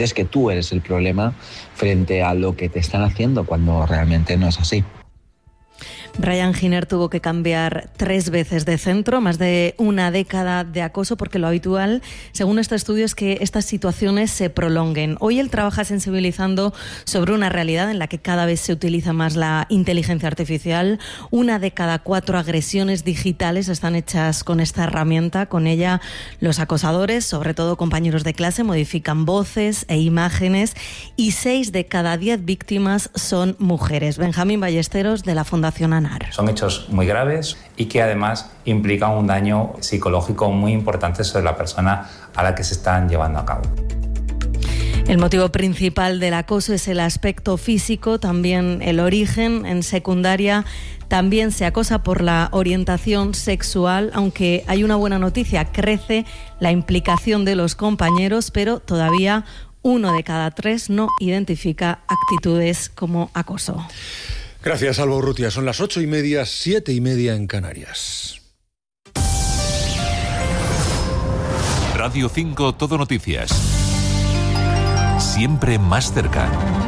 sientes que tú eres el problema frente a lo que te están haciendo, cuando realmente no es así. Brian Giner tuvo que cambiar 3 veces de centro, más de una década de acoso, porque lo habitual, según este estudio, es que estas situaciones se prolonguen. Hoy él trabaja sensibilizando sobre una realidad en la que cada vez se utiliza más la inteligencia artificial. 1 de cada 4 agresiones digitales están hechas con esta herramienta. Con ella, los acosadores, sobre todo compañeros de clase, modifican voces e imágenes, y 6 de cada 10 víctimas son mujeres. Benjamín Ballesteros, de la Fundación ANAR. Son hechos muy graves y que además implican un daño psicológico muy importante sobre la persona a la que se están llevando a cabo. El motivo principal del acoso es el aspecto físico, también el origen. En secundaria también se acosa por la orientación sexual, aunque hay una buena noticia: crece la implicación de los compañeros, pero todavía 1 de cada 3 no identifica actitudes como acoso. Gracias, Alba Urrutia. Son las 8:30, 7:30 en Canarias. Radio 5 Todo Noticias. Siempre más cerca.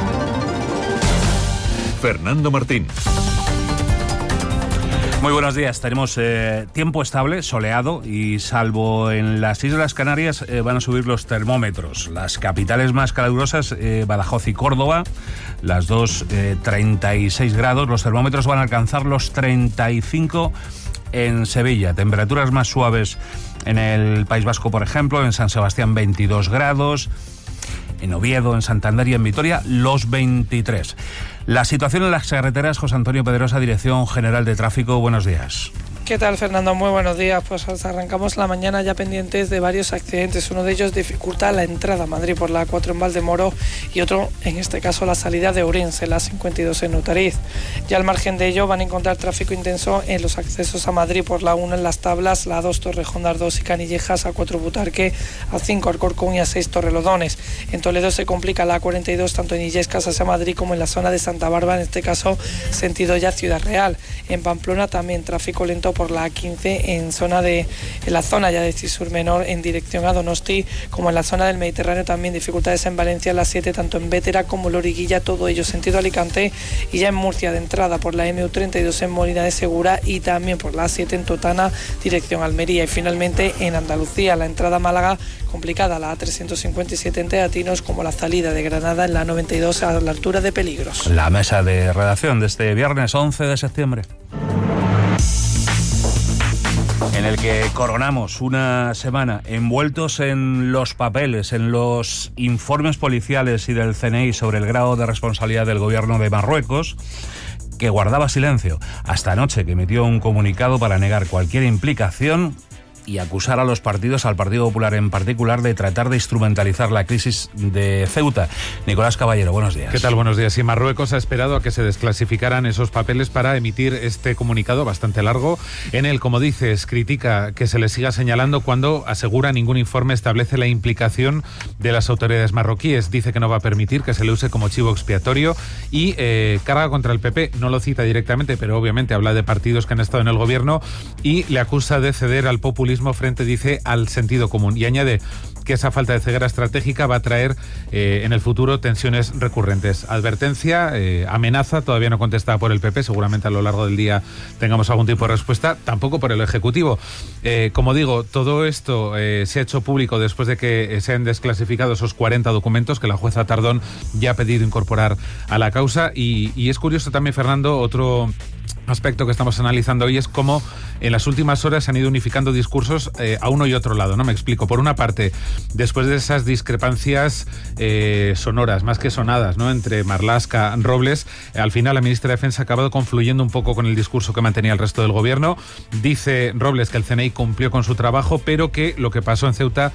Fernando Martín. Muy buenos días. Tenemos tiempo estable, soleado, y salvo en las Islas Canarias van a subir los termómetros. Las capitales más calurosas, Badajoz y Córdoba, las dos 36 grados. Los termómetros van a alcanzar los 35 en Sevilla. Temperaturas más suaves en el País Vasco, por ejemplo, en San Sebastián 22 grados. En Oviedo, en Santander y en Vitoria, los 23. La situación en las carreteras, José Antonio Pedrosa, Dirección General de Tráfico, buenos días. ¿Qué tal, Fernando? Muy buenos días. Pues arrancamos la mañana ya pendientes de varios accidentes. Uno de ellos dificulta la entrada a Madrid por la A4 en Valdemoro, y otro, en este caso, la salida de Ourense, la 52 en Utariz. Ya al margen de ello van a encontrar tráfico intenso en los accesos a Madrid por la 1 en Las Tablas, la 2 Torrejón de Ardoz y Canillejas, A4 Butarque, A5 Alcorcón y A6 Torrelodones. En Toledo se complica la A42 tanto en Illescas hacia Madrid como en la zona de Santa Bárbara, en este caso sentido ya Ciudad Real. En Pamplona también tráfico lento por la A15 en la zona ya de Cisur Menor en dirección a Donosti, como en la zona del Mediterráneo. También dificultades en Valencia, la 7 tanto en Bétera como Loriguilla, todo ello sentido Alicante, y ya en Murcia de entrada por la MU32 en Molina de Segura, y también por la A7 en Totana dirección Almería. Y finalmente en Andalucía, la entrada a Málaga complicada, la A357 en Teatinos, como la salida de Granada en la 92 a la altura de Peligros. La mesa de redacción de este viernes 11 de septiembre. En el que coronamos una semana envueltos en los papeles, en los informes policiales y del CNI sobre el grado de responsabilidad del gobierno de Marruecos, que guardaba silencio hasta anoche, que emitió un comunicado para negar cualquier implicación y acusar a los partidos, al Partido Popular en particular, de tratar de instrumentalizar la crisis de Ceuta. Nicolás Caballero, buenos días. ¿Qué tal? Buenos días. Y Marruecos ha esperado a que se desclasificaran esos papeles para emitir este comunicado bastante largo. En él, como dices, critica que se le siga señalando cuando asegura ningún informe establece la implicación de las autoridades marroquíes. Dice que no va a permitir que se le use como chivo expiatorio y carga contra el PP. No lo cita directamente, pero obviamente habla de partidos que han estado en el gobierno y le acusa de ceder al populismo frente, dice, al sentido común, y añade que esa falta de ceguera estratégica va a traer en el futuro tensiones recurrentes. Advertencia, amenaza, todavía no contestada por el PP, seguramente a lo largo del día tengamos algún tipo de respuesta, tampoco por el Ejecutivo. Como digo, todo esto se ha hecho público después de que se han desclasificado esos 40 documentos que la jueza Tardón ya ha pedido incorporar a la causa, y es curioso también, Fernando, otro aspecto que estamos analizando hoy es cómo en las últimas horas se han ido unificando discursos a uno y otro lado, ¿no? Me explico. Por una parte, después de esas discrepancias sonoras, más que sonadas, ¿no?, entre Marlaska y Robles, al final la ministra de Defensa ha acabado confluyendo un poco con el discurso que mantenía el resto del gobierno. Dice Robles que el CNI cumplió con su trabajo, pero que lo que pasó en Ceuta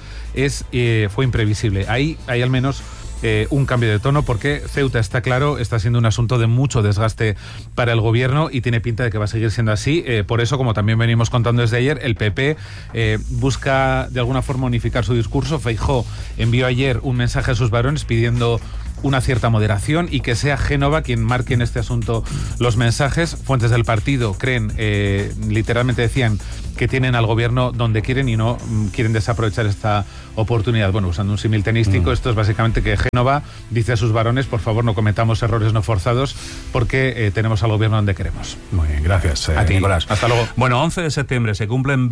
fue imprevisible. Ahí hay al menos un cambio de tono, porque Ceuta, está claro, está siendo un asunto de mucho desgaste para el gobierno y tiene pinta de que va a seguir siendo así. Por eso, como también venimos contando desde ayer, el PP busca de alguna forma unificar su discurso. Feijóo envió ayer un mensaje a sus varones pidiendo una cierta moderación y que sea Génova quien marque en este asunto los mensajes. Fuentes del partido creen, literalmente decían, que tienen al gobierno donde quieren y no quieren desaprovechar esta oportunidad. Bueno, usando un símil tenístico, esto es básicamente que Génova dice a sus varones, por favor, no cometamos errores no forzados porque tenemos al gobierno donde queremos. Muy bien, gracias, a ti, Nicolás. Hasta luego. Bueno, 11 de septiembre se cumplen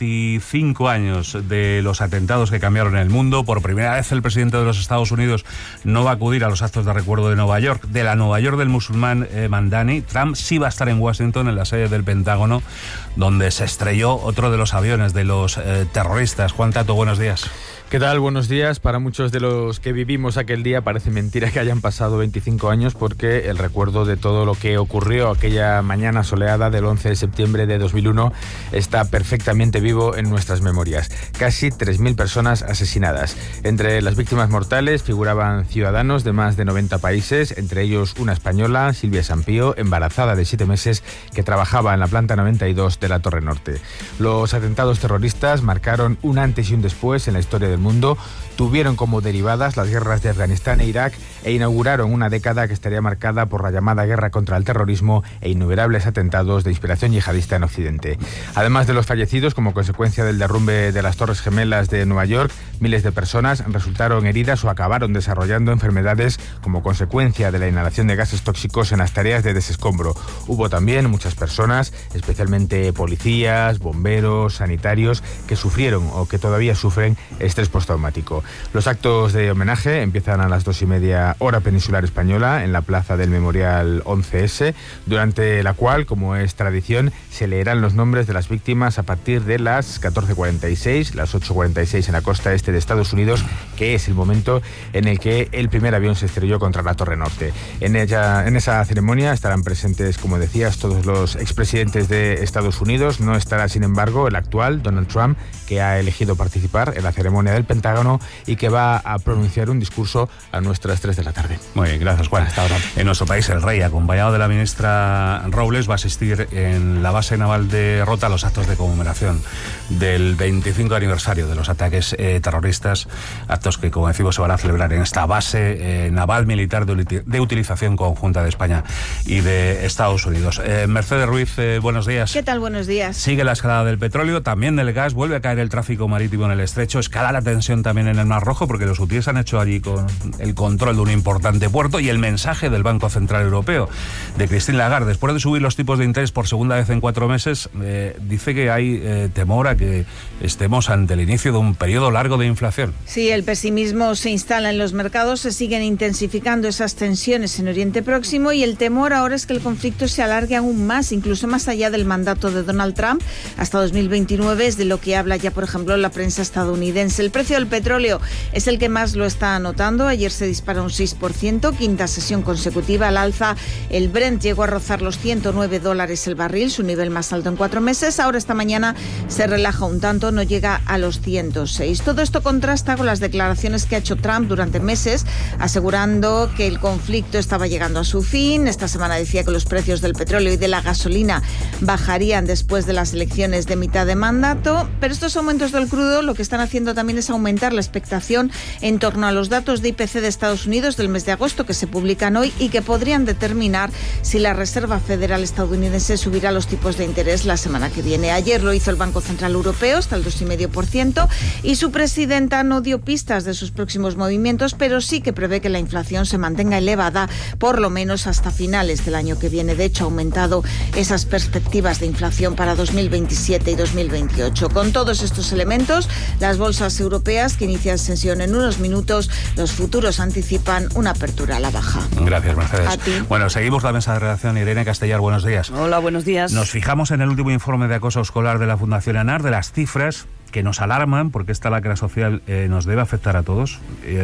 25 años de los atentados que cambiaron el mundo. Por primera vez el presidente de los Estados Unidos no va a acudir a los actos de recuerdo de Nueva York, de la Nueva York del musulmán Mandani. Trump sí va a estar en Washington, en la sede del Pentágono, donde se estrelló otro de los aviones de los terroristas. Juan Tato, buenos días. ¿Qué tal? Buenos días. Para muchos de los que vivimos aquel día parece mentira que hayan pasado 25 años porque el recuerdo de todo lo que ocurrió aquella mañana soleada del 11 de septiembre de 2001 está perfectamente vivo en nuestras memorias. Casi 3.000 personas asesinadas. Entre las víctimas mortales figuraban ciudadanos de más de 90 países, entre ellos una española, Silvia Sampío, embarazada de 7 meses, que trabajaba en la planta 92 de la Torre Norte. Los atentados terroristas marcaron un antes y un después en la historia del mundo, tuvieron como derivadas las guerras de Afganistán e Irak e inauguraron una década que estaría marcada por la llamada guerra contra el terrorismo e innumerables atentados de inspiración yihadista en Occidente. Además de los fallecidos como consecuencia del derrumbe de las Torres Gemelas de Nueva York, miles de personas resultaron heridas o acabaron desarrollando enfermedades como consecuencia de la inhalación de gases tóxicos en las tareas de desescombro. Hubo también muchas personas, especialmente policías, bomberos, sanitarios, que sufrieron o que todavía sufren estrés postraumático. Los actos de homenaje empiezan a las 2:30 hora peninsular española en la plaza del Memorial 11S, durante la cual, como es tradición, se leerán los nombres de las víctimas a partir de las 14:46, las 8:46 en la costa este de Estados Unidos, que es el momento en el que el primer avión se estrelló contra la Torre Norte. En esa ceremonia estarán presentes, como decías, todos los expresidentes de Estados Unidos. No estará, sin embargo, el actual, Donald Trump, que ha elegido participar en la ceremonia del Pentágono y que va a pronunciar un discurso a nuestras 3 de la tarde. Muy bien, gracias, Juan. Hasta ahora. En nuestro país, el rey, acompañado de la ministra Robles, va a asistir en la base naval de Rota a los actos de conmemoración del 25 aniversario de los ataques terroristas, actos que, como decimos, se van a celebrar en esta base naval militar de utilización conjunta de España y de Estados Unidos. Mercedes Ruiz, buenos días. ¿Qué tal? Buenos días. Sigue la escalada del petróleo, también del gas, vuelve a caer el tráfico marítimo en el estrecho, escala la tensión también en el Mar Rojo, porque los hutíes han hecho allí con el control de un importante puerto, y el mensaje del Banco Central Europeo, de Christine Lagarde, después de subir los tipos de interés por segunda vez en 4 meses, dice que hay temor a que estemos ante el inicio de un periodo largo de inflación. Sí, el pesimismo se instala en los mercados, se siguen intensificando esas tensiones en Oriente Próximo y el temor ahora es que el conflicto se alargue aún más, incluso más allá del mandato de Donald Trump, hasta 2029, es de lo que habla ya, por ejemplo, la prensa estadounidense. El precio del petróleo es el que más lo está anotando. Ayer se dispara un 6%, quinta sesión consecutiva al alza. El Brent llegó a rozar los $109 el barril, su nivel más alto en 4 meses. Ahora esta mañana se relaja un tanto, no llega a los 106. Todo esto contrasta con las declaraciones que ha hecho Trump durante meses, asegurando que el conflicto estaba llegando a su fin. Esta semana decía que los precios del petróleo y de la gasolina bajarían después de las elecciones de mitad de mandato, pero estos aumentos del crudo lo que están haciendo también es aumentar la expectación en torno a los datos de IPC de Estados Unidos del mes de agosto, que se publican hoy y que podrían determinar si la Reserva Federal estadounidense subirá los tipos de interés la semana que viene. Ayer lo hizo el Banco Central Europeo, hasta el 2,5%, y su presidenta no dio pistas de sus próximos movimientos, pero sí que prevé que la inflación se mantenga elevada por lo menos hasta finales del año que viene. De hecho, ha aumentado esas perspectivas de inflación para 2027 y 2028. Con todos estos elementos, las bolsas europeas, que inician sesión en unos minutos, los futuros anticipan una apertura a la baja. Gracias, Mercedes. A ti. Bueno, seguimos la mesa de redacción. Irene Castellar, buenos días. Hola, buenos días. Nos fijamos en el último informe de acoso escolar de la Fundación ANAR, de las cifras que nos alarman, porque esta lacra social nos debe afectar a todos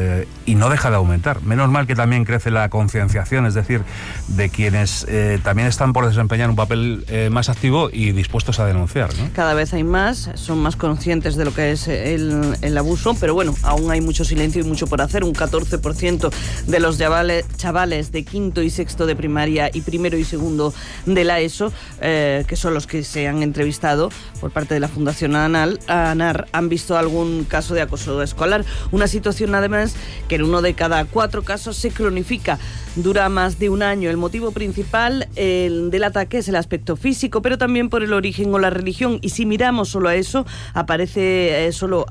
y no deja de aumentar. Menos mal que también crece la concienciación, es decir, de quienes también están por desempeñar un papel más activo y dispuestos a denunciar, ¿no? Cada vez hay más, son más conscientes de lo que es el abuso, pero bueno, aún hay mucho silencio y mucho por hacer. Un 14% de los chavales de quinto y sexto de primaria y primero y segundo de la ESO, que son los que se han entrevistado por parte de la Fundación ANAR, ENAR han visto algún caso de acoso escolar. Una situación, además, que en 1 de cada 4 casos se cronifica. Dura más de un año. El motivo principal del ataque es el aspecto físico, pero también por el origen o la religión. Y si miramos solo a eso, aparece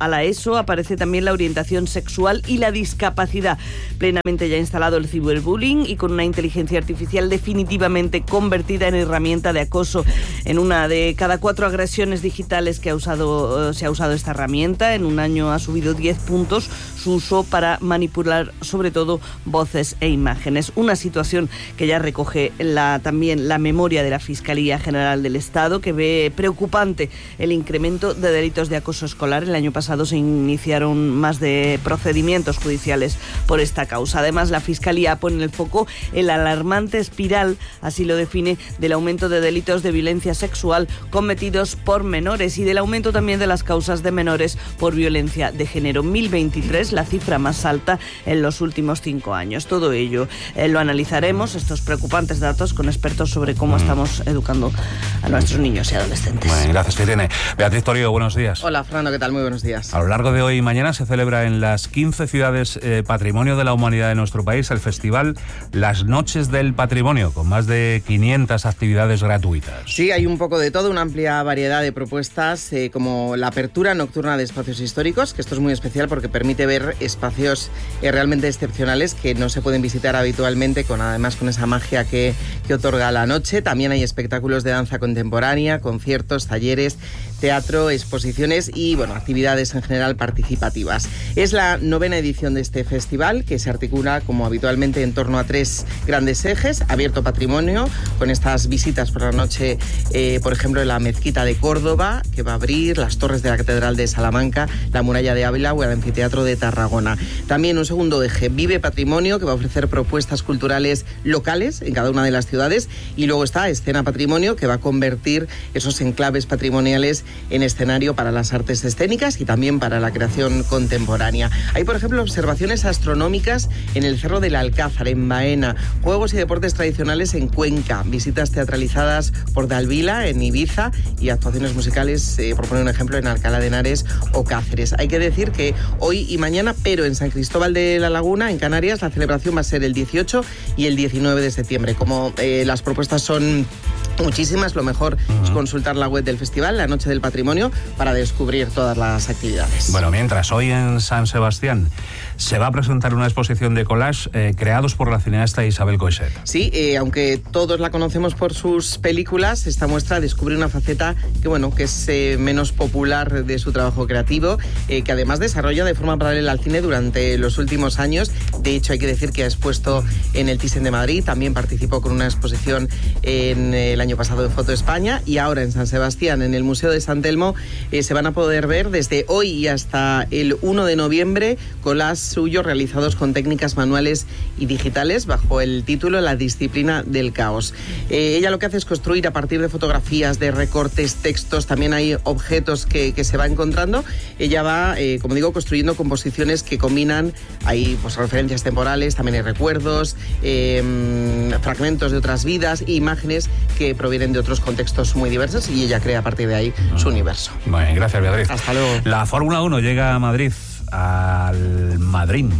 también la orientación sexual y la discapacidad. Plenamente ya instalado el ciberbullying y con una inteligencia artificial definitivamente convertida en herramienta de acoso. En 1 de cada 4 agresiones digitales que se ha usado esta herramienta, en un año ha subido 10 puntos su uso para manipular sobre todo voces e imágenes. Una situación que ya recoge también la memoria de la Fiscalía General del Estado, que ve preocupante el incremento de delitos de acoso escolar. El año pasado se iniciaron más de procedimientos judiciales por esta causa. Además, la Fiscalía pone en el foco el alarmante espiral, así lo define, del aumento de delitos de violencia sexual cometidos por menores y del aumento también de las causas de menores por violencia de género. 1023, la cifra más alta en los últimos 5 años. Todo ello lo analizaremos, estos preocupantes datos, con expertos sobre cómo estamos educando a nuestros niños y adolescentes. Bueno, gracias, Irene. Beatriz Torío, buenos días. Hola, Fernando, ¿qué tal? Muy buenos días. A lo largo de hoy y mañana se celebra en las 15 ciudades Patrimonio de la Humanidad de nuestro país el festival Las Noches del Patrimonio, con más de 500 actividades gratuitas. Sí, hay un poco de todo, una amplia variedad de propuestas, como la apertura nocturna de espacios históricos, que esto es muy especial porque permite ver espacios realmente excepcionales que no se pueden visitar habitualmente, además con esa magia que otorga la noche. También hay espectáculos de danza contemporánea, conciertos, talleres, teatro, exposiciones y actividades en general participativas. Es la 9ª edición de este festival, que se articula como habitualmente en torno a 3 grandes ejes: abierto patrimonio, con estas visitas por la noche, por ejemplo, en la Mezquita de Córdoba, que va a abrir, las torres de la Catedral de Salamanca, la Muralla de Ávila o el Anfiteatro de Tarragona. También un segundo eje, Vive Patrimonio, que va a ofrecer propuestas culturales locales en cada una de las ciudades, y luego está Escena Patrimonio, que va a convertir esos enclaves patrimoniales en escenario para las artes escénicas y también para la creación contemporánea. Hay, por ejemplo, observaciones astronómicas en el Cerro del Alcázar, en Baena, juegos y deportes tradicionales en Cuenca, visitas teatralizadas por Dalvila, en Ibiza, y actuaciones musicales, por poner un ejemplo, en Alcalá de Henares o Cáceres. Hay que decir que hoy y mañana, pero en San Cristóbal de la Laguna, en Canarias, la celebración va a ser el 18 y el 19 de septiembre. Como las propuestas son muchísimas, lo mejor es consultar la web del festival, La Noche del Patrimonio, para descubrir todas las actividades. Bueno, mientras hoy en San Sebastián se va a presentar una exposición de collage creados por la cineasta Isabel Coixet. Sí, aunque todos la conocemos por sus películas, esta muestra descubre una faceta que es menos popular de su trabajo creativo, que además desarrolla de forma paralela al cine durante los últimos años. De hecho, hay que decir que ha expuesto en el Thyssen de Madrid, también participó con una exposición en el año pasado en Foto España, y ahora en San Sebastián, en el Museo de San Telmo, se van a poder ver desde hoy y hasta el 1 de noviembre collages suyos realizados con técnicas manuales y digitales bajo el título La disciplina del caos. Ella lo que hace es construir a partir de fotografías, de recortes, textos, también hay objetos que se va encontrando. Ella va, como digo, construyendo composiciones que combinan, hay referencias temporales, también hay recuerdos, fragmentos de otras vidas e imágenes que provienen de otros contextos muy diversos, y ella crea a partir de ahí su universo. Bueno, gracias, Beatriz. Hasta luego. La Fórmula 1 llega a Madrid, al Madrid.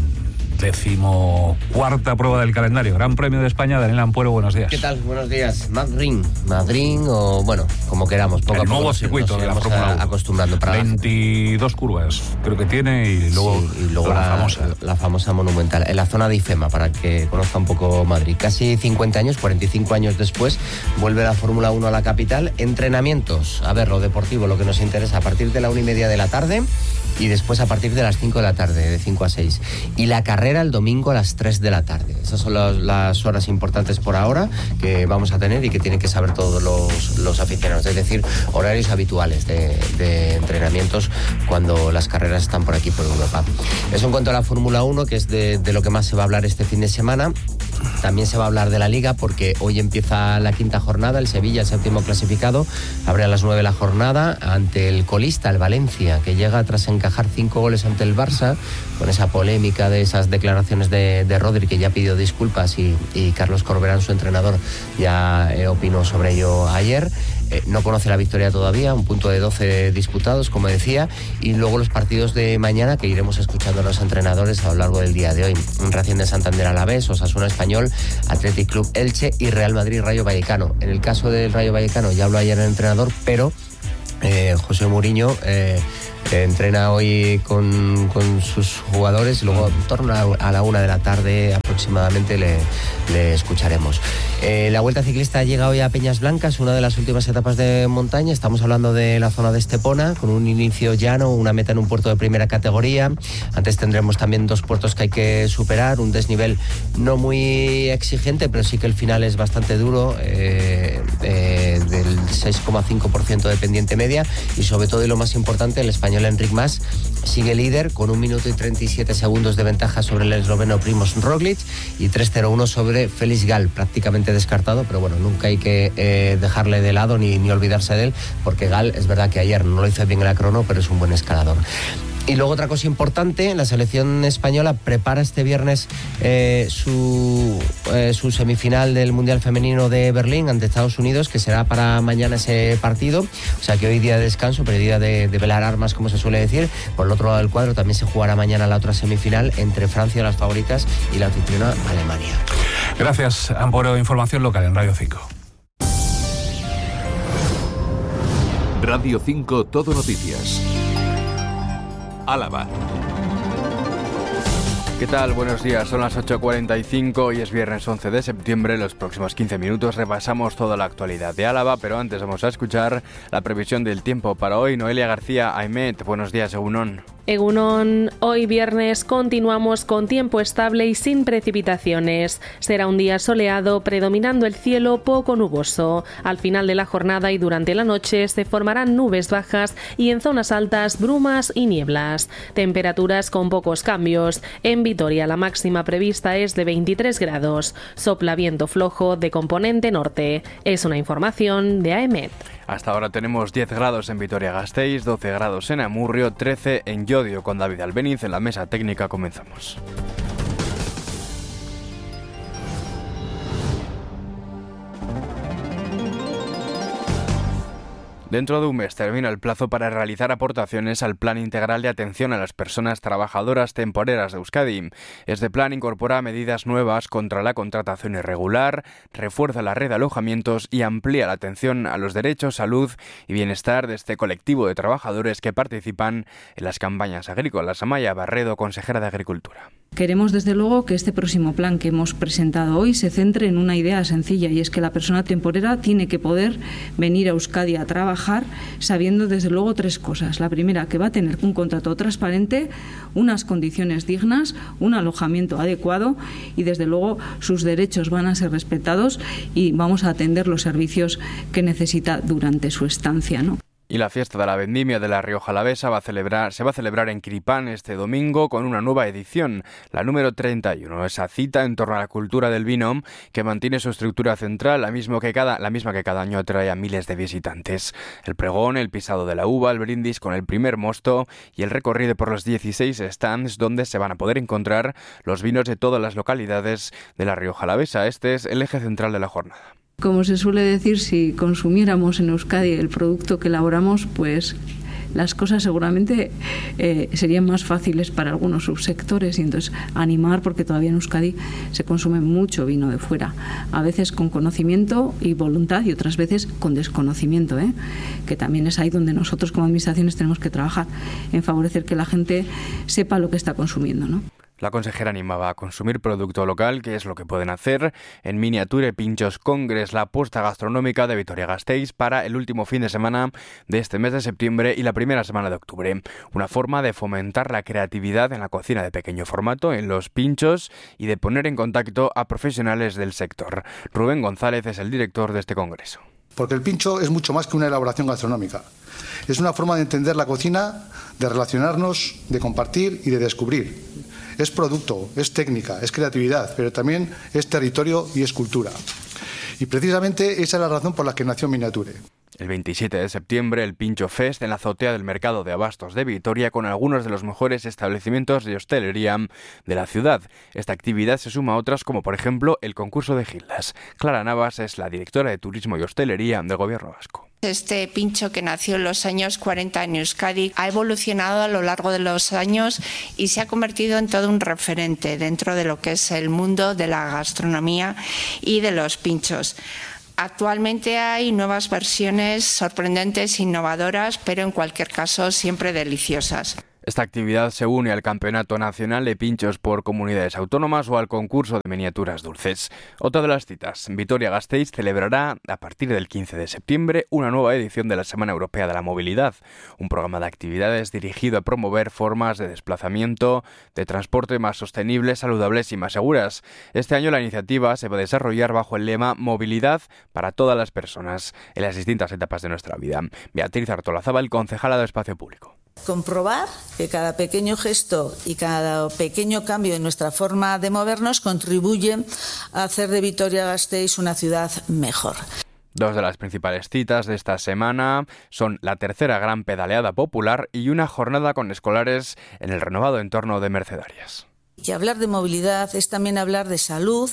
14ª prueba del calendario. Gran Premio de España. Daniel Ampuero, buenos días. ¿Qué tal? Buenos días. Madrid o, como queramos. Poco el nuevo circuito de la Fórmula 1. Acostumbrando para 22 curvas, creo que tiene, y luego la famosa monumental. En la zona de IFEMA, para que conozca un poco Madrid. Casi 50 años, 45 años después, vuelve la Fórmula 1 a la capital. Entrenamientos, a ver, lo deportivo, lo que nos interesa, a partir de la 1:30 de la tarde, y después a partir de las 5 de la tarde, de 5 a 6. Y la carrera el domingo a las 3 de la tarde. Esas son las horas importantes por ahora que vamos a tener y que tienen que saber todos los aficionados. Es decir, horarios habituales de entrenamientos cuando las carreras están por aquí, por Europa. Eso en cuanto a la Fórmula 1, que es de lo que más se va a hablar este fin de semana. También se va a hablar de la Liga, porque hoy empieza la 5ª jornada. El Sevilla, el 7º clasificado, abre a las 9 la jornada ante el colista, el Valencia, que llega tras encajar 5 goles ante el Barça, con esa polémica de esas declaraciones de Rodri, que ya pidió disculpas, y Carlos Corberán, su entrenador, ya opinó sobre ello ayer. no conoce la victoria todavía, un punto de 12 disputados, como decía, y luego los partidos de mañana que iremos escuchando a los entrenadores a lo largo del día de hoy. Racing de Santander Alavés, Osasuna Español, Athletic Club Elche y Real Madrid Rayo Vallecano. En el caso del Rayo Vallecano ya habló ayer el entrenador, pero José Mourinho entrena hoy con sus jugadores y luego en torno a la 1 de la tarde aproximadamente le escucharemos. La Vuelta Ciclista llega hoy a Peñas Blancas, una de las últimas etapas de montaña. Estamos hablando de la zona de Estepona, con un inicio llano, una meta en un puerto de primera categoría. Antes tendremos también 2 puertos que hay que superar, un desnivel no muy exigente, pero sí que el final es bastante duro, del 6,5% de pendiente media, y sobre todo, y lo más importante, el español Enric Mas sigue líder con 1 minuto y 37 segundos de ventaja sobre el esloveno Primož Roglič y 3:01 sobre Félix Gall, prácticamente descartado, pero bueno, nunca hay que dejarle de lado ni olvidarse de él, porque Gall es verdad que ayer no lo hizo bien en la crono, pero es un buen escalador. Y luego otra cosa importante, la selección española prepara este viernes su semifinal del Mundial Femenino de Berlín ante Estados Unidos, que será para mañana ese partido. O sea que hoy día de descanso, pero día de velar armas, como se suele decir. Por el otro lado del cuadro también se jugará mañana la otra semifinal entre Francia, las favoritas, y la anfitriona Alemania. Gracias, Amparo. Información local en Radio 5. Radio 5 Todo Noticias. Álava. ¿Qué tal? Buenos días, son las 8:45 y es viernes 11 de septiembre. En los próximos 15 minutos repasamos toda la actualidad de Álava, pero antes vamos a escuchar la previsión del tiempo para hoy. Noelia García, Aimet, buenos días, Egunon. Egunon, hoy viernes continuamos con tiempo estable y sin precipitaciones. Será un día soleado, predominando el cielo poco nuboso. Al final de la jornada y durante la noche se formarán nubes bajas y en zonas altas brumas y nieblas. Temperaturas con pocos cambios. En Vitoria la máxima prevista es de 23 grados. Sopla viento flojo de componente norte. Es una información de AEMET. Hasta ahora tenemos 10 grados en Vitoria-Gasteiz, 12 grados en Amurrio, 13 en Llodio. Con David Albeniz en la mesa técnica comenzamos. Dentro de un mes termina el plazo para realizar aportaciones al Plan Integral de Atención a las Personas Trabajadoras Temporeras de Euskadi. Este plan incorpora medidas nuevas contra la contratación irregular, refuerza la red de alojamientos y amplía la atención a los derechos, salud y bienestar de este colectivo de trabajadores que participan en las campañas agrícolas. Amaya Barredo, consejera de Agricultura. Queremos, desde luego, que este próximo plan que hemos presentado hoy se centre en una idea sencilla, y es que la persona temporera tiene que poder venir a Euskadi a trabajar sabiendo, desde luego, 3 cosas. La primera, que va a tener un contrato transparente, unas condiciones dignas, un alojamiento adecuado y, desde luego, sus derechos van a ser respetados y vamos a atender los servicios que necesita durante su estancia, ¿no? Y la fiesta de la vendimia de la Rioja Alavesa se va a celebrar en Quiripán este domingo con una nueva edición, la número 31. Esa cita en torno a la cultura del vino que mantiene su estructura central, la misma que cada año atrae a miles de visitantes. El pregón, el pisado de la uva, el brindis con el primer mosto y el recorrido por los 16 stands donde se van a poder encontrar los vinos de todas las localidades de la Rioja Alavesa. Este es el eje central de la jornada. Como se suele decir, si consumiéramos en Euskadi el producto que elaboramos, pues las cosas seguramente serían más fáciles para algunos subsectores, y entonces animar, porque todavía en Euskadi se consume mucho vino de fuera, a veces con conocimiento y voluntad y otras veces con desconocimiento, que también es ahí donde nosotros como administraciones tenemos que trabajar en favorecer que la gente sepa lo que está consumiendo, ¿no? La consejera animaba a consumir producto local, que es lo que pueden hacer en Miniature Pinchos Congress, la apuesta gastronómica de Vitoria-Gasteiz para el último fin de semana de este mes de septiembre y la primera semana de octubre. Una forma de fomentar la creatividad en la cocina de pequeño formato, en los pinchos, y de poner en contacto a profesionales del sector. Rubén González es el director de este congreso. Porque el pincho es mucho más que una elaboración gastronómica. Es una forma de entender la cocina, de relacionarnos, de compartir y de descubrir. Es producto, es técnica, es creatividad, pero también es territorio y es cultura. Y precisamente esa es la razón por la que nació Miniature. El 27 de septiembre, el Pincho Fest en la azotea del Mercado de Abastos de Vitoria, con algunos de los mejores establecimientos de hostelería de la ciudad. Esta actividad se suma a otras como, por ejemplo, el concurso de Gildas. Clara Navas es la directora de Turismo y Hostelería del Gobierno vasco. Este pincho, que nació en los años 40 en Euskadi, ha evolucionado a lo largo de los años y se ha convertido en todo un referente dentro de lo que es el mundo de la gastronomía y de los pinchos. Actualmente hay nuevas versiones sorprendentes, innovadoras, pero en cualquier caso siempre deliciosas. Esta actividad se une al Campeonato Nacional de Pinchos por Comunidades Autónomas o al concurso de miniaturas dulces. Otra de las citas, Vitoria-Gasteiz celebrará a partir del 15 de septiembre una nueva edición de la Semana Europea de la Movilidad, un programa de actividades dirigido a promover formas de desplazamiento, de transporte más sostenibles, saludables y más seguras. Este año la iniciativa se va a desarrollar bajo el lema Movilidad para todas las personas en las distintas etapas de nuestra vida. Beatriz Artolazábal, concejala de Espacio Público. Comprobar que cada pequeño gesto y cada pequeño cambio en nuestra forma de movernos contribuye a hacer de Vitoria-Gasteiz una ciudad mejor. Dos de las principales citas de esta semana son la tercera gran pedaleada popular y una jornada con escolares en el renovado entorno de Mercedarias. Y hablar de movilidad es también hablar de salud,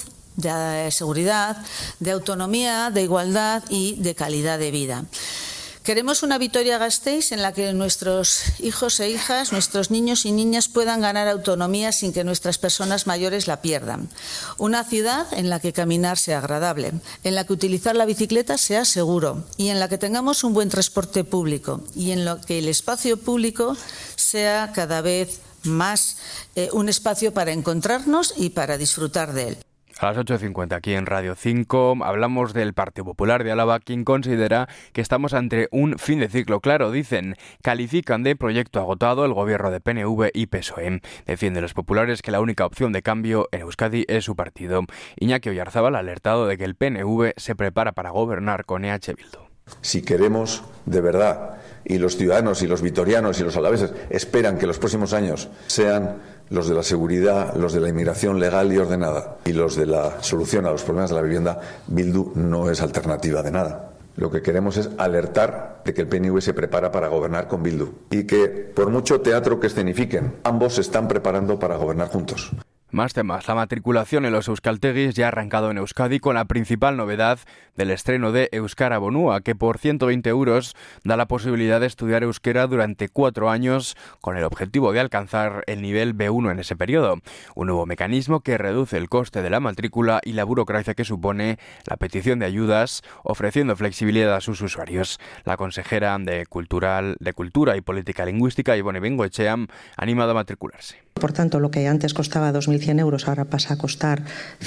de seguridad, de autonomía, de igualdad y de calidad de vida. Queremos una Vitoria-Gasteiz en la que nuestros hijos e hijas, nuestros niños y niñas puedan ganar autonomía sin que nuestras personas mayores la pierdan. Una ciudad en la que caminar sea agradable, en la que utilizar la bicicleta sea seguro y en la que tengamos un buen transporte público y en la que el espacio público sea cada vez más un espacio para encontrarnos y para disfrutar de él. A las 8:50 aquí en Radio 5 hablamos del Partido Popular de Álava, quien considera que estamos ante un fin de ciclo claro. Dicen, califican de proyecto agotado el gobierno de PNV y PSOE. Defienden los populares que la única opción de cambio en Euskadi es su partido. Iñaki Oyarzábal ha alertado de que el PNV se prepara para gobernar con EH Bildu. Si queremos de verdad, y los ciudadanos y los vitorianos y los alaveses esperan que los próximos años sean los de la seguridad, los de la inmigración legal y ordenada y los de la solución a los problemas de la vivienda, Bildu no es alternativa de nada. Lo que queremos es alertar de que el PNV se prepara para gobernar con Bildu y que, por mucho teatro que escenifiquen, ambos se están preparando para gobernar juntos. Más temas. La matriculación en los euskaltegis ya ha arrancado en Euskadi con la principal novedad del estreno de Euskara Bonua, que por 120 euros da la posibilidad de estudiar euskera durante 4 años con el objetivo de alcanzar el nivel B1 en ese periodo. Un nuevo mecanismo que reduce el coste de la matrícula y la burocracia que supone la petición de ayudas, ofreciendo flexibilidad a sus usuarios. La consejera de Cultura y Política Lingüística, Ibone Bengoechea, ha animado a matricularse. Por tanto, lo que antes costaba 2.100 euros ahora pasa a costar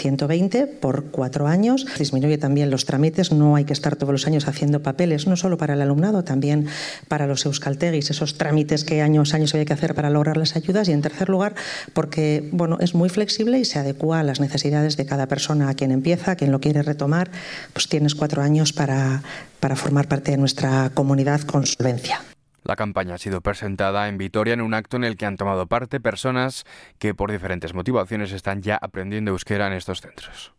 120 por 4 años. Disminuye también los trámites, no hay que estar todos los años haciendo papeles, no solo para el alumnado, también para los euskaltegis, esos trámites que años había que hacer para lograr las ayudas. Y en tercer lugar, porque es muy flexible y se adecua a las necesidades de cada persona, a quien empieza, a quien lo quiere retomar, pues tienes 4 años para formar parte de nuestra comunidad con solvencia. La campaña ha sido presentada en Vitoria en un acto en el que han tomado parte personas que por diferentes motivaciones están ya aprendiendo euskera en estos centros.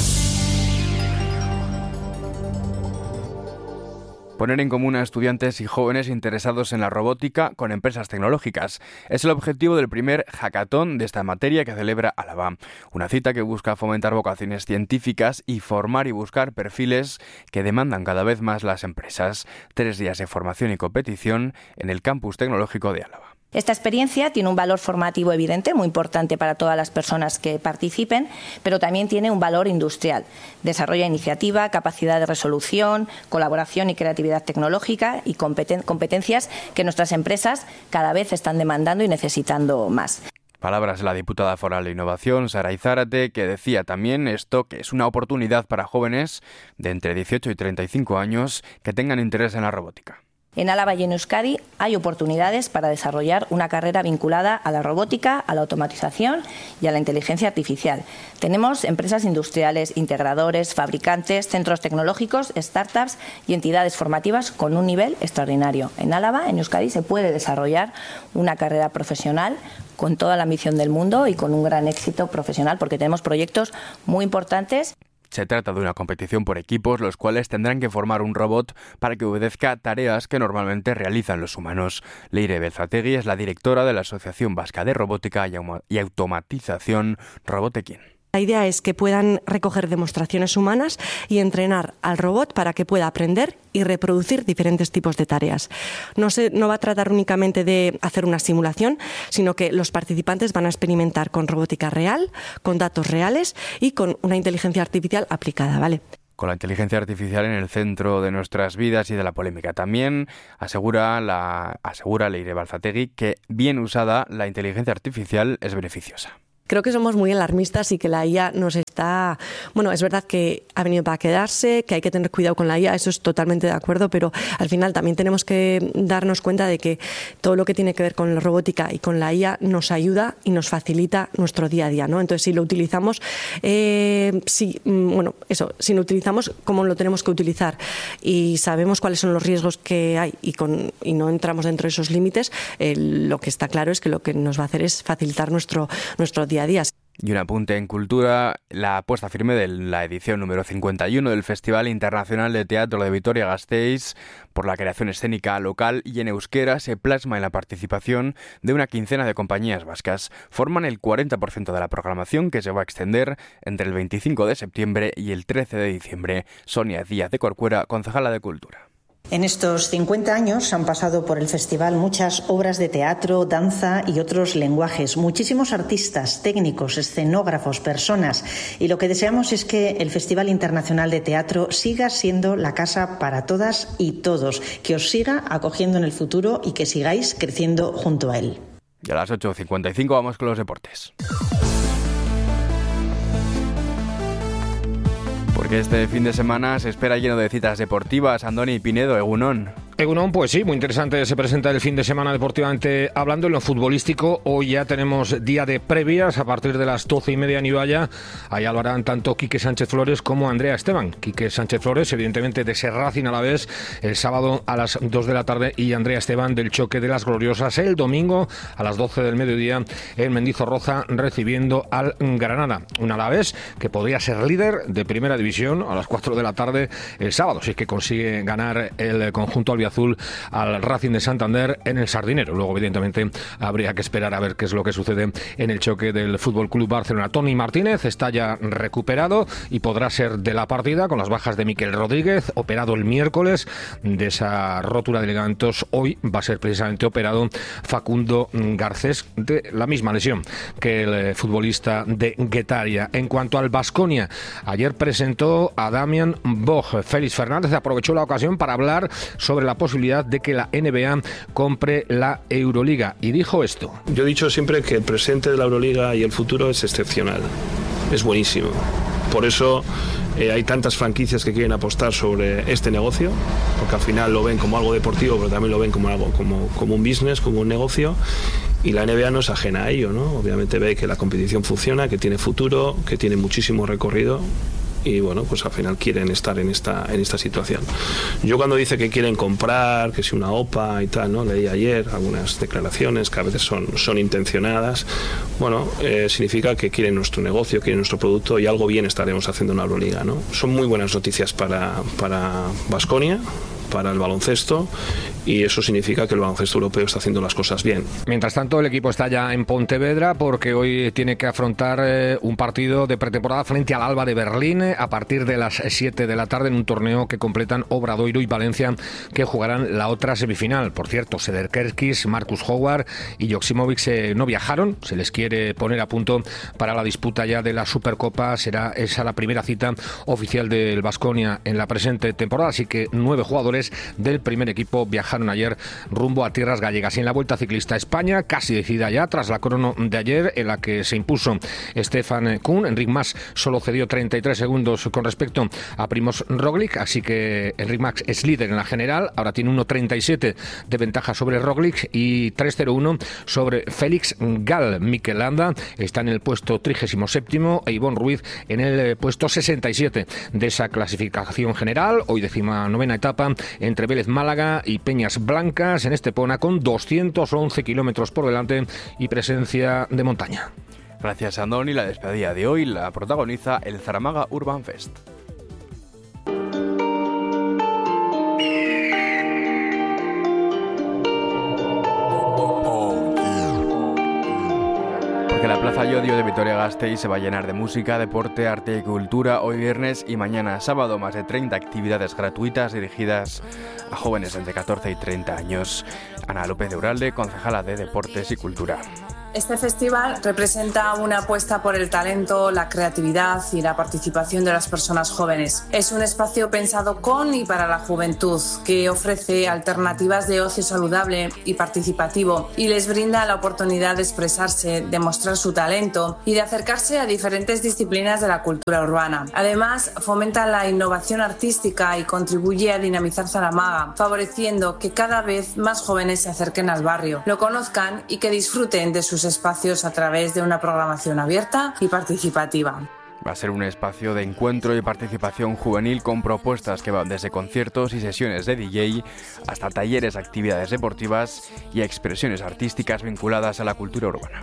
Poner en común a estudiantes y jóvenes interesados en la robótica con empresas tecnológicas es el objetivo del primer hackathon de esta materia que celebra Álava. Una cita que busca fomentar vocaciones científicas y formar y buscar perfiles que demandan cada vez más las empresas. 3 días de formación y competición en el campus tecnológico de Álava. Esta experiencia tiene un valor formativo evidente, muy importante para todas las personas que participen, pero también tiene un valor industrial. Desarrolla iniciativa, capacidad de resolución, colaboración y creatividad tecnológica y competencias que nuestras empresas cada vez están demandando y necesitando más. Palabras de la diputada foral de Innovación, Saray Zárate, que decía también esto, que es una oportunidad para jóvenes de entre 18 y 35 años que tengan interés en la robótica. En Álava y en Euskadi hay oportunidades para desarrollar una carrera vinculada a la robótica, a la automatización y a la inteligencia artificial. Tenemos empresas industriales, integradores, fabricantes, centros tecnológicos, startups y entidades formativas con un nivel extraordinario. En Álava, en Euskadi, se puede desarrollar una carrera profesional con toda la ambición del mundo y con un gran éxito profesional, porque tenemos proyectos muy importantes. Se trata de una competición por equipos, los cuales tendrán que formar un robot para que obedezca tareas que normalmente realizan los humanos. Leire Belzategui es la directora de la Asociación Vasca de Robótica y Automatización, Robotekin. La idea es que puedan recoger demostraciones humanas y entrenar al robot para que pueda aprender y reproducir diferentes tipos de tareas. No va a tratar únicamente de hacer una simulación, sino que los participantes van a experimentar con robótica real, con datos reales y con una inteligencia artificial aplicada, ¿vale? Con la inteligencia artificial en el centro de nuestras vidas y de la polémica. También asegura Leire Balzategui que, bien usada, la inteligencia artificial es beneficiosa. Creo que somos muy alarmistas y que la IA nos está... Bueno, es verdad que ha venido para quedarse, que hay que tener cuidado con la IA, eso es totalmente de acuerdo, pero al final también tenemos que darnos cuenta de que todo lo que tiene que ver con la robótica y con la IA nos ayuda y nos facilita nuestro día a día, ¿no? Entonces, si lo utilizamos, si lo utilizamos como lo tenemos que utilizar y sabemos cuáles son los riesgos que hay y no entramos dentro de esos límites, lo que está claro es que lo que nos va a hacer es facilitar nuestro día a día. Y un apunte en cultura, la apuesta firme de la edición número 51 del Festival Internacional de Teatro de Vitoria-Gasteiz por la creación escénica local y en euskera se plasma en la participación de una quincena de compañías vascas. Forman el 40% de la programación que se va a extender entre el 25 de septiembre y el 13 de diciembre. Sonia Díaz de Corcuera, concejala de Cultura. En estos 50 años han pasado por el festival muchas obras de teatro, danza y otros lenguajes, muchísimos artistas, técnicos, escenógrafos, personas, y lo que deseamos es que el Festival Internacional de Teatro siga siendo la casa para todas y todos, que os siga acogiendo en el futuro y que sigáis creciendo junto a él. Y a las 8:55 vamos con los deportes. Porque este fin de semana se espera lleno de citas deportivas. Andoni Pinedo, Egunon. Egunon, pues sí, muy interesante se presenta el fin de semana deportivamente hablando. En lo futbolístico, hoy ya tenemos día de previas a partir de las 12:30 en Ibaya. Allá lo harán tanto Quique Sánchez Flores como Andrea Esteban. Quique Sánchez Flores, evidentemente, de ese Racing Alavés el sábado a las 2 de la tarde y Andrea Esteban del Choque de las Gloriosas el domingo a las 12 del mediodía en Mendizorroza recibiendo al Granada. Un Alavés que podría ser líder de primera división a las 4 de la tarde el sábado, si es que consigue ganar el conjunto albiazul al Racing de Santander en el Sardinero. Luego, evidentemente, habría que esperar a ver qué es lo que sucede en el choque del Fútbol Club Barcelona. Toni Martínez está ya recuperado y podrá ser de la partida con las bajas de Miquel Rodríguez, operado el miércoles de esa rotura de ligamentos. Hoy va a ser precisamente operado Facundo Garcés de la misma lesión que el futbolista de Guetaria. En cuanto al Baskonia, ayer presentó a Damian Bog. Félix Fernández aprovechó la ocasión para hablar sobre la posibilidad de que la NBA compre la Euroliga y dijo esto. Yo he dicho siempre que el presente de la Euroliga y el futuro es excepcional, es buenísimo. Por eso hay tantas franquicias que quieren apostar sobre este negocio, porque al final lo ven como algo deportivo, pero también lo ven como algo como un business, como un negocio. Y la NBA no es ajena a ello, ¿no? Obviamente ve que la competición funciona, que tiene futuro, que tiene muchísimo recorrido. Y bueno, pues al final quieren estar en esta situación. Yo cuando dice que quieren comprar, que si una OPA y tal, ¿no? Leí ayer algunas declaraciones que a veces son intencionadas. Bueno, significa que quieren nuestro negocio, quieren nuestro producto y algo bien estaremos haciendo en la Euroliga, ¿no? Son muy buenas noticias para Baskonia, para el baloncesto, y eso significa que el baloncesto europeo está haciendo las cosas bien. Mientras tanto, el equipo está ya en Pontevedra porque hoy tiene que afrontar un partido de pretemporada frente al Alba de Berlín a partir de las 7 de la tarde en un torneo que completan Obradoiro y Valencia, que jugarán la otra semifinal. Por cierto, Sederkerskis, Marcus Howard y Joksimovic no viajaron, se les quiere poner a punto para la disputa ya de la Supercopa. Será esa la primera cita oficial del Baskonia en la presente temporada, así que 9 jugadores del primer equipo viajaron ayer rumbo a tierras gallegas. Y en la Vuelta Ciclista España, casi decidida ya tras la crono de ayer en la que se impuso Stefan Kuhn, Enric Mas solo cedió 33 segundos con respecto a Primož Roglic, así que Enric Mas es líder en la general, ahora tiene 1.37 de ventaja sobre Roglic y 3.01 sobre Félix Gall. Mikel Landa está en el puesto 37º e Ivonne Ruiz en el puesto 67 de esa clasificación general. Hoy 19ª etapa entre Vélez Málaga y Peñas Blancas en Estepona, con 211 kilómetros por delante y presencia de montaña. Gracias, Andoni. La despedida de hoy la protagoniza el Zaramaga Urban Fest. Porque la Plaza Yo estadio de Vitoria-Gasteiz se va a llenar de música, deporte, arte y cultura hoy viernes y mañana sábado. Más de 30 actividades gratuitas dirigidas a jóvenes entre 14 y 30 años. Ana López de Uralde, concejala de Deportes y Cultura. Este festival representa una apuesta por el talento, la creatividad y la participación de las personas jóvenes. Es un espacio pensado con y para la juventud, que ofrece alternativas de ocio saludable y participativo y les brinda la oportunidad de expresarse, de mostrar su talento y de acercarse a diferentes disciplinas de la cultura urbana. Además, fomenta la innovación artística y contribuye a dinamizar Zaramaga, favoreciendo que cada vez más jóvenes se acerquen al barrio, lo conozcan y que disfruten de sus espacios a través de una programación abierta y participativa. Va a ser un espacio de encuentro y participación juvenil con propuestas que van desde conciertos y sesiones de DJ hasta talleres, actividades deportivas y expresiones artísticas vinculadas a la cultura urbana.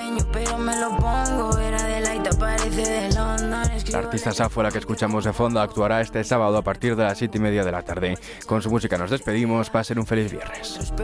La artista Safo, la que escuchamos de fondo, actuará este sábado a partir de las 7:30 de la tarde. Con su música nos despedimos. Pasen un feliz viernes.